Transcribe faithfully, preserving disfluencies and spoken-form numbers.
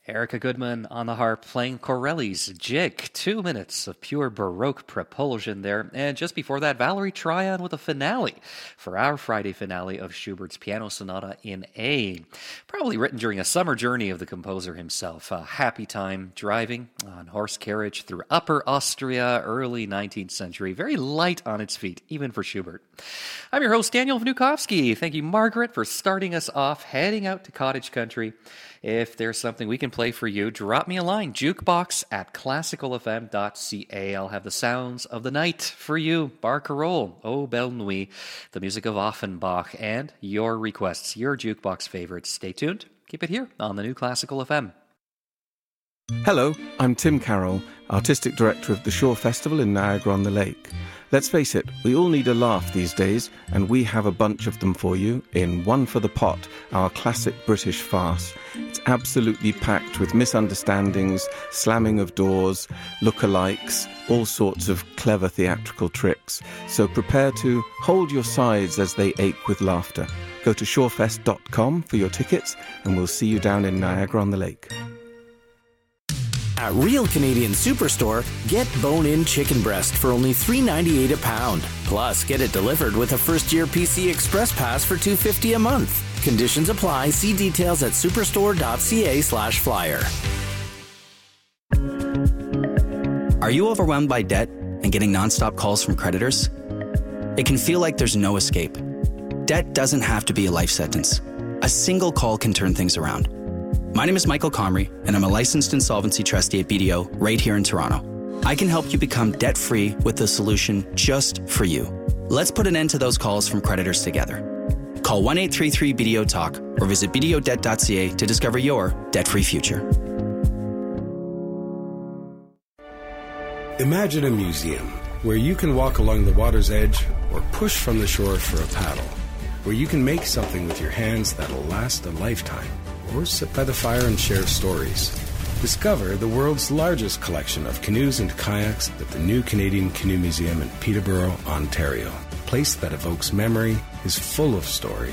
Erica Goodman on the harp playing Corelli's Jig. Two minutes of pure Baroque propulsion there. And just before that, Valerie Tryon with a finale for our Friday finale of Schubert's Piano Sonata in A. Probably written during a summer journey of the composer himself. A happy time driving on horse carriage through Upper Austria, early nineteenth century. Very light on its feet, even for Schubert. I'm your host, Daniel Vnukovsky. Thank you, Margaret, for starting us off, heading out to cottage country. If there's something we can play for you, drop me a line, jukebox at classical f m dot c a. I'll have the sounds of the night for you. Barcarolle, O Belle Nuit, the music of Offenbach, and your requests, your jukebox favorites. Stay tuned. Keep it here on the new Classical F M. Hello, I'm Tim Carroll, Artistic Director of the Shore Festival in Niagara-on-the-Lake. Let's face it, we all need a laugh these days, and we have a bunch of them for you in One for the Pot, our classic British farce. It's absolutely packed with misunderstandings, slamming of doors, lookalikes, all sorts of clever theatrical tricks. So prepare to hold your sides as they ache with laughter. Go to shorefest dot com for your tickets, and we'll see you down in Niagara-on-the-Lake. At Real Canadian Superstore, get bone-in chicken breast for only three ninety-eight a pound. Plus, get it delivered with a first-year P C Express Pass for two fifty a month. Conditions apply. See details at superstore dot c a slash flyer. Are you overwhelmed by debt and getting nonstop calls from creditors? It can feel like there's no escape. Debt doesn't have to be a life sentence. A single call can turn things around. My name is Michael Comrie, and I'm a licensed insolvency trustee at B D O right here in Toronto. I can help you become debt-free with a solution just for you. Let's put an end to those calls from creditors together. Call one eight three three B D O talk or visit b d o debt dot c a to discover your debt-free future. Imagine a museum where you can walk along the water's edge or push from the shore for a paddle, where you can make something with your hands that'll last a lifetime, or sit by the fire and share stories. Discover the world's largest collection of canoes and kayaks at the new Canadian Canoe Museum in Peterborough, Ontario. A place that evokes memory, is full of story,